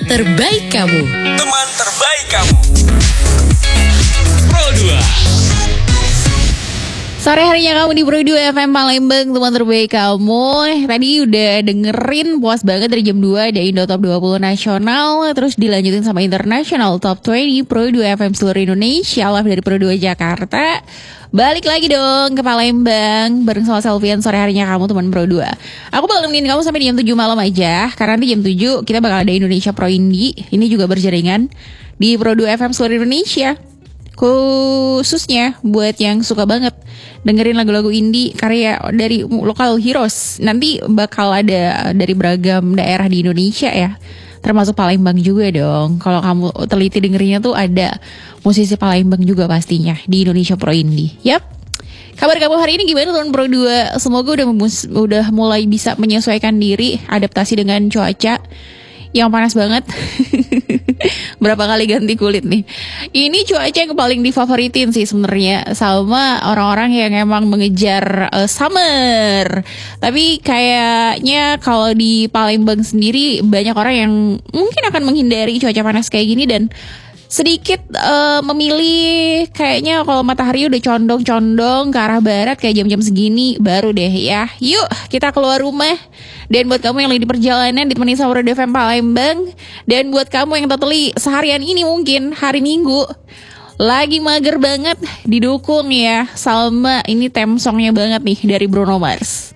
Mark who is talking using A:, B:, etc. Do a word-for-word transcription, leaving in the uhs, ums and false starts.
A: terbaik kamu.
B: Teman terbaik kamu. Pro dua.
C: Sore harinya kamu di Pro dua F M Palembang, teman terbaik kamu. Tadi udah dengerin puas banget dari jam dua ada Indo Top dua puluh Nasional, terus dilanjutin sama International Top dua puluh Pro dua F M seluruh Indonesia, live dari Pro dua Jakarta. Balik lagi dong ke Palembang bareng sama Selvian, sore harinya kamu teman Pro dua. Aku bakal nemenin kamu sampai di jam tujuh malam aja, karena nanti jam tujuh kita bakal ada Indonesia Pro Indie. Ini juga berjaringan di Pro dua F M seluruh Indonesia. Khususnya buat yang suka banget dengerin lagu-lagu indie karya dari lokal heroes. Nanti bakal ada dari beragam daerah di Indonesia ya, termasuk Palembang juga dong. Kalau kamu teliti dengerinnya tuh ada musisi Palembang juga pastinya di Indonesia Pro Indie. Yap. Kabar kamu hari ini gimana teman Pro dua? Semoga udah memus- udah mulai bisa menyesuaikan diri, adaptasi dengan cuaca yang panas banget. Berapa kali ganti kulit nih. Ini cuaca yang paling difavoritin sih sebenarnya sama orang-orang yang emang mengejar uh, summer. Tapi kayaknya kalau di Palembang sendiri banyak orang yang mungkin akan menghindari cuaca panas kayak gini dan sedikit uh, memilih kayaknya kalau matahari udah condong-condong ke arah barat kayak jam-jam segini baru deh ya. Yuk kita keluar rumah. Dan buat kamu yang lagi di perjalanan ditemani sama Radio F M Palembang, dan buat kamu yang totally seharian ini mungkin hari Minggu lagi mager banget, didukung ya sama ini theme songnya banget nih dari Bruno Mars.